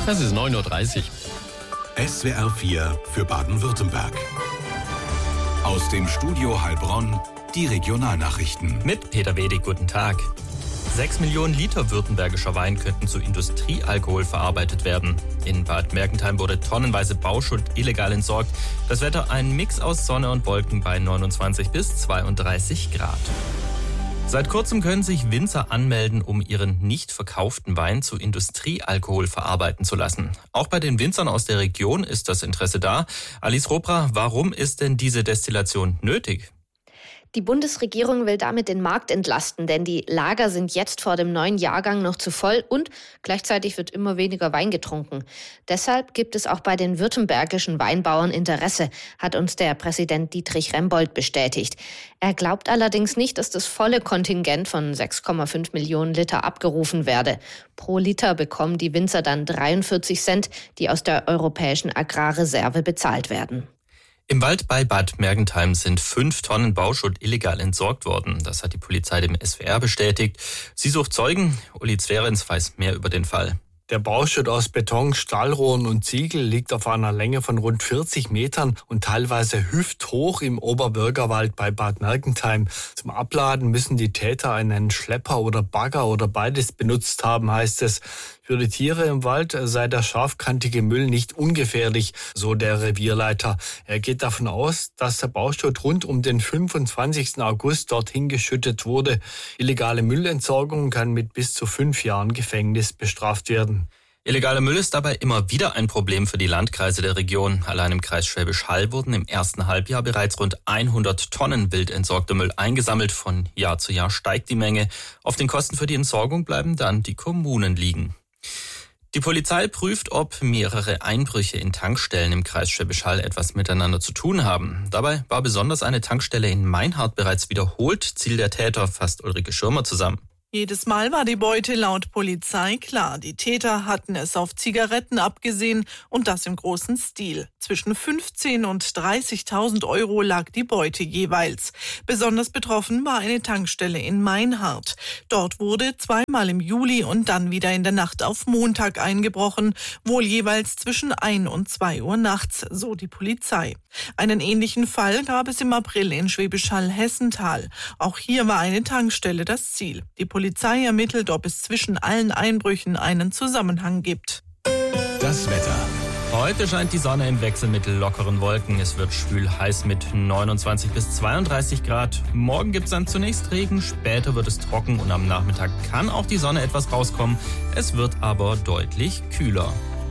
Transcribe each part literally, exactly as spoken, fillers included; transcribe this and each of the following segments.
Es ist neun Uhr dreißig. S W R vier für Baden-Württemberg. Aus dem Studio Heilbronn die Regionalnachrichten. Mit Peter Wedig, guten Tag. Sechs Millionen Liter württembergischer Wein könnten zu Industriealkohol verarbeitet werden. In Bad Mergentheim wurde tonnenweise Bauschutt illegal entsorgt. Das Wetter ein Mix aus Sonne und Wolken bei neunundzwanzig bis zweiunddreißig Grad. Seit kurzem können sich Winzer anmelden, um ihren nicht verkauften Wein zu Industriealkohol verarbeiten zu lassen. Auch bei den Winzern aus der Region ist das Interesse da. Alice Robra, warum ist denn diese Destillation nötig? Die Bundesregierung will damit den Markt entlasten, denn die Lager sind jetzt vor dem neuen Jahrgang noch zu voll und gleichzeitig wird immer weniger Wein getrunken. Deshalb gibt es auch bei den württembergischen Weinbauern Interesse, hat uns der Präsident Dietrich Rembold bestätigt. Er glaubt allerdings nicht, dass das volle Kontingent von sechs Komma fünf Millionen Liter abgerufen werde. Pro Liter bekommen die Winzer dann dreiundvierzig Cent, die aus der europäischen Agrarreserve bezahlt werden. Im Wald bei Bad Mergentheim sind fünf Tonnen Bauschutt illegal entsorgt worden. Das hat die Polizei dem S W R bestätigt. Sie sucht Zeugen. Uli Zverenz weiß mehr über den Fall. Der Bauschutt aus Beton, Stahlrohren und Ziegel liegt auf einer Länge von rund vierzig Metern und teilweise hüfthoch im Oberbürgerwald bei Bad Mergentheim. Zum Abladen müssen die Täter einen Schlepper oder Bagger oder beides benutzt haben, heißt es. Für die Tiere im Wald sei der scharfkantige Müll nicht ungefährlich, so der Revierleiter. Er geht davon aus, dass der Bauschutt rund um den fünfundzwanzigsten August dorthin geschüttet wurde. Illegale Müllentsorgung kann mit bis zu fünf Jahren Gefängnis bestraft werden. Illegaler Müll ist dabei immer wieder ein Problem für die Landkreise der Region. Allein im Kreis Schwäbisch Hall wurden im ersten Halbjahr bereits rund hundert Tonnen wild entsorgter Müll eingesammelt. Von Jahr zu Jahr steigt die Menge. Auf den Kosten für die Entsorgung bleiben dann die Kommunen liegen. Die Polizei prüft, ob mehrere Einbrüche in Tankstellen im Kreis Schwäbisch Hall etwas miteinander zu tun haben. Dabei war besonders eine Tankstelle in Meinhardt bereits wiederholt Ziel der Täter, fasst Ulrike Schirmer zusammen. Jedes Mal war die Beute laut Polizei klar. Die Täter hatten es auf Zigaretten abgesehen und das im großen Stil. Zwischen fünfzehntausend und dreißigtausend Euro lag die Beute jeweils. Besonders betroffen war eine Tankstelle in Meinhardt. Dort wurde zweimal im Juli und dann wieder in der Nacht auf Montag eingebrochen, wohl jeweils zwischen ein und zwei Uhr nachts, so die Polizei. Einen ähnlichen Fall gab es im April in Schwäbisch Hall-Hessental. Auch hier war eine Tankstelle das Ziel. Die Polizei ermittelt, ob es zwischen allen Einbrüchen einen Zusammenhang gibt. Das Wetter. Heute scheint die Sonne im Wechsel mit lockeren Wolken. Es wird schwül heiß mit neunundzwanzig bis zweiunddreißig Grad. Morgen gibt es dann zunächst Regen, später wird es trocken und am Nachmittag kann auch die Sonne etwas rauskommen. Es wird aber deutlich kühler.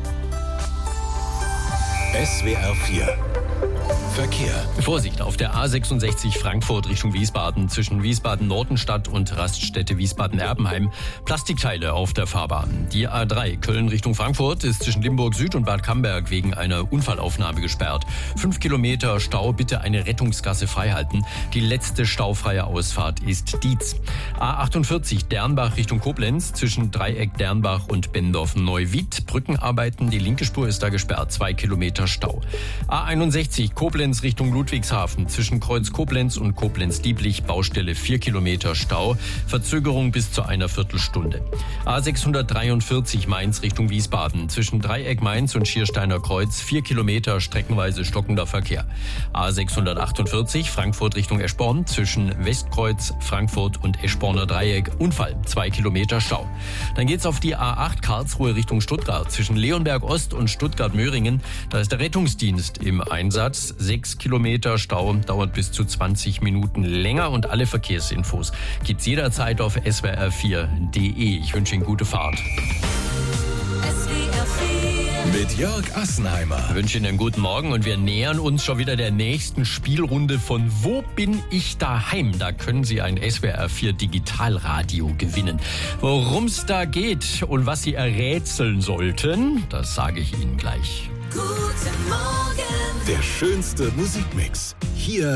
S W R vier Verkehr. Vorsicht auf der A sechsundsechzig Frankfurt Richtung Wiesbaden zwischen Wiesbaden-Nordenstadt und Raststätte Wiesbaden-Erbenheim. Plastikteile auf der Fahrbahn. Die A drei Köln Richtung Frankfurt ist zwischen Limburg Süd und Bad Camberg wegen einer Unfallaufnahme gesperrt. Fünf Kilometer Stau, bitte eine Rettungsgasse freihalten. Die letzte staufreie Ausfahrt ist Dietz. A achtundvierzig Dernbach Richtung Koblenz zwischen Dreieck Dernbach und Bendorf-Neuwied. Brückenarbeiten, die linke Spur ist da gesperrt. Zwei Kilometer Stau. A einundsechzig Koblenz Richtung Ludwigshafen zwischen Kreuz Koblenz und Koblenz-Dieblich, Baustelle vier Kilometer Stau, Verzögerung bis zu einer Viertelstunde. A sechshundertdreiundvierzig Mainz Richtung Wiesbaden zwischen Dreieck Mainz und Schiersteiner Kreuz vier Kilometer streckenweise stockender Verkehr. A sechshundertachtundvierzig Frankfurt Richtung Eschborn zwischen Westkreuz, Frankfurt und Eschborner Dreieck, Unfall, zwei Kilometer Stau. Dann geht's auf die A acht Karlsruhe Richtung Stuttgart zwischen Leonberg Ost und Stuttgart-Möhringen. Da ist der Rettungsdienst im Einsatz. Sechs Kilometer Stau, dauert bis zu zwanzig Minuten länger und alle Verkehrsinfos gibt's jederzeit auf S W R vier punkt de. Ich wünsche Ihnen gute Fahrt. S W R vier mit Jörg Assenheimer. Ich wünsche Ihnen einen guten Morgen und wir nähern uns schon wieder der nächsten Spielrunde von Wo bin ich daheim? Da können Sie ein S W R vier Digitalradio gewinnen. Worum es da geht und was Sie errätseln sollten, das sage ich Ihnen gleich. Guten Morgen. Der schönste Musikmix. Hier